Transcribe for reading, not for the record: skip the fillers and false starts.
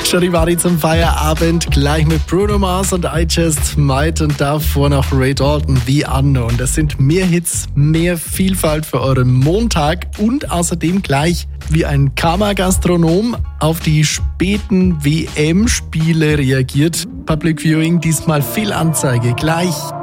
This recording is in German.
Charivari zum Feierabend, gleich mit Bruno Mars und I Just Might und davor noch Ray Dalton, The Unknown. Das sind mehr Hits, mehr Vielfalt für euren Montag und außerdem gleich wie ein Karma-Gastronom auf die späten WM-Spiele reagiert. Public Viewing, diesmal Fehlanzeige, gleich.